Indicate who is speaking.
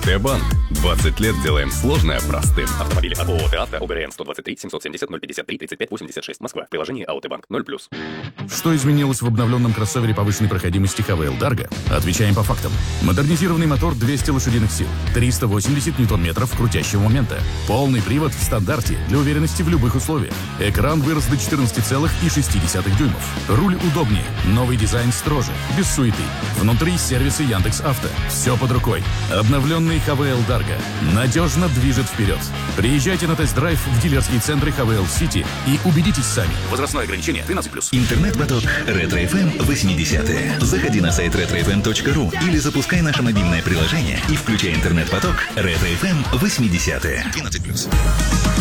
Speaker 1: АТБанк. 20 лет делаем сложное простым.
Speaker 2: Автомобили от ООО «ТАВТО», УГРН 123 770 053 35 86, Москва. В приложении АОТБанк 0+.
Speaker 3: Что изменилось в обновленном кроссовере повышенной проходимости ХВЛ Dargo? Отвечаем по фактам. Модернизированный мотор 200 лошадиных сил, 380 ньютон-метров крутящего момента, полный привод в стандарте для уверенности в любых условиях. Экран вырос до 14,6 дюймов. Руль удобнее, новый дизайн строже, без суеты. Внутри сервисы Яндекс.Авто. Все под рукой. Обновленный ХВЛ Dargo надежно движет вперед. Приезжайте на тест-драйв в дилерские центры ХВЛ Сити и убедитесь сами. Возрастное ограничение 13+.
Speaker 4: Интернет-поток Ретро-ФМ 80-е. Заходи на сайт retrofm.ru или запускай наше мобильное приложение и включай интернет-поток Ретро-ФМ 80-е. 12+.